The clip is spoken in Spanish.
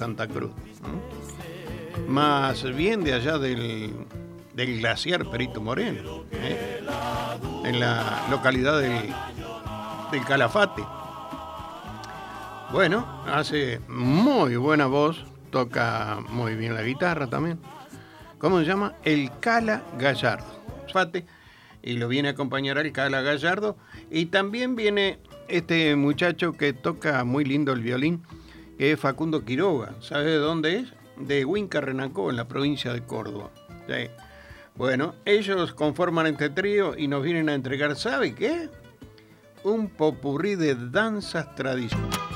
Santa Cruz. Más bien de allá del glaciar Perito Moreno, en la localidad del Calafate. Bueno, hace muy buena voz, toca muy bien la guitarra también. ¿Cómo se llama? El Cala Gallardo. Fate, y lo viene a acompañar el Cala Gallardo. Y también viene este muchacho que toca muy lindo el violín, que es Facundo Quiroga. ¿Sabe de dónde es? De Huinca Renacó, en la provincia de Córdoba. Sí. Bueno, ellos conforman este trío y nos vienen a entregar, ¿sabe qué? Un popurrí de danzas tradicionales.